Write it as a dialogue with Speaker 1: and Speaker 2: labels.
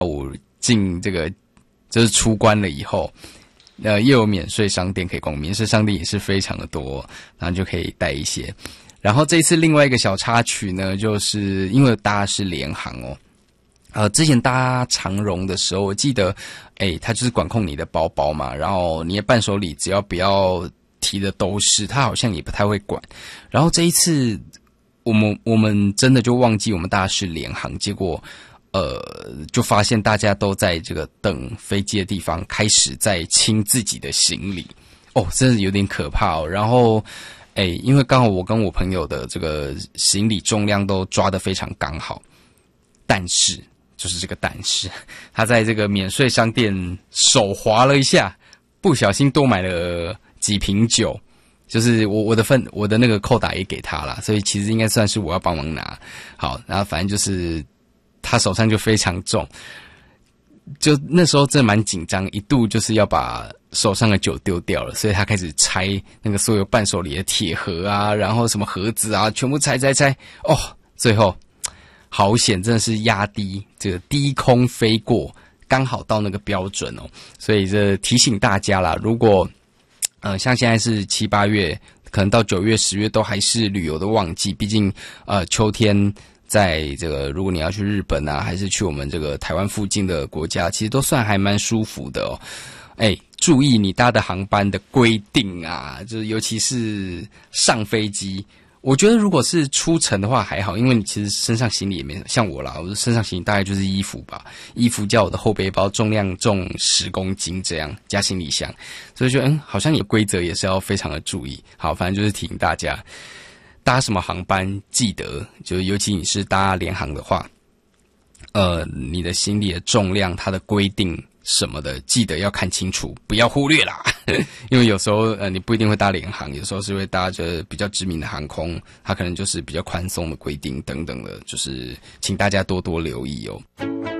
Speaker 1: 进这个就是出关了以后，又有免税商店可以逛，免税商店也是非常的多，然后就可以带一些。然后这一次另外一个小插曲呢，就是因为搭的是联航哦，之前搭长荣的时候，我记得，它就是管控你的包包嘛，然后你的伴手礼只要不要提的都是，它好像也不太会管。然后这一次，我们真的就忘记我们搭的是联航，结果就发现大家都在这个等飞机的地方开始在清自己的行李，真的有点可怕哦。然后，因为刚好我跟我朋友的这个行李重量都抓得非常刚好，但是就是这个但是，他在这个免税商店手滑了一下，不小心多买了几瓶酒，就是我的那个扣打也给他啦，所以其实应该算是我要帮忙拿。好，然后反正就是他手上就非常重，就那时候真的蛮紧张，一度就是要把手上的酒丢掉了，所以他开始拆那个所有伴手礼的铁盒啊，然后什么盒子啊，全部拆，最后好险，真的是压低这个低空飞过，刚好到那个标准哦。所以这提醒大家啦，如果像现在是7、8月，可能到9月、10月都还是旅游的旺季，毕竟秋天在这个如果你要去日本啊，还是去我们这个台湾附近的国家，其实都算还蛮舒服的哦。注意你搭的航班的规定啊，就是尤其是上飞机。我觉得如果是出城的话还好，因为你其实身上行李也没像我啦，我身上行李大概就是衣服吧，衣服加我的后背包重量重10公斤这样，加行李箱，所以就好像你的规则也是要非常的注意。好，反正就是提醒大家，搭什么航班记得，就尤其你是搭联航的话，你的行李的重量它的规定什么的，记得要看清楚，不要忽略啦。因为有时候你不一定会搭联航，有时候是会搭着比较知名的航空，它可能就是比较宽松的规定等等的，就是请大家多多留意哦。